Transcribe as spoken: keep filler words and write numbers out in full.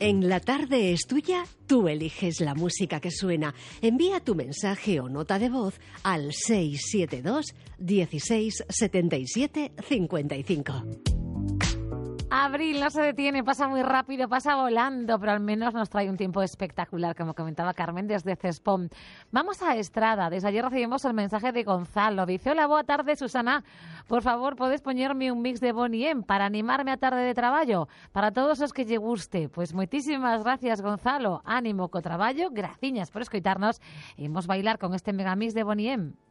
En La Tarde es Tuya, tú eliges la música que suena. Envía tu mensaje o nota de voz al seis siete dos, dieciséis, setenta y siete, cincuenta y cinco. Abril no se detiene, pasa muy rápido, pasa volando, pero al menos nos trae un tiempo espectacular, como comentaba Carmen desde Cespón. Vamos a Estrada. Desde ayer recibimos el mensaje de Gonzalo. Dice: hola, boa tarde, Susana. Por favor, ¿podes poñerme un mix de Bonnie M para animarme a tarde de traballo? Para todos os que lle guste. Pues moitísimas gracias, Gonzalo. Ánimo co traballo, graciñas por escoitarnos. Imos bailar con este megamix de Bonnie M.